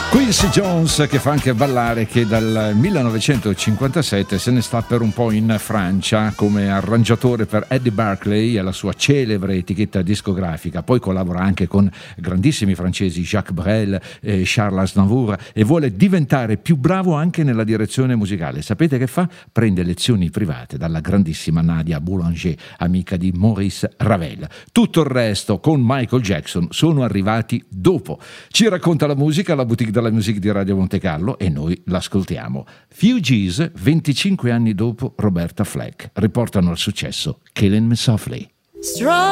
Quincy Jones, che fa anche ballare, che dal 1957 se ne sta per un po' in Francia come arrangiatore per Eddie Barclay e la sua celebre etichetta discografica. Poi collabora anche con grandissimi francesi, Jacques Brel e Charles Aznavour, e vuole diventare più bravo anche nella direzione musicale. Sapete che fa? Prende lezioni private dalla grandissima Nadia Boulanger, amica di Maurice Ravel. Tutto il resto con Michael Jackson sono arrivati dopo. Ci racconta la musica, la boutique della musica di Radio Monte Carlo, e noi l'ascoltiamo. Fugees, 25 anni dopo Roberta Flack, riportano al successo Killing Me Softly.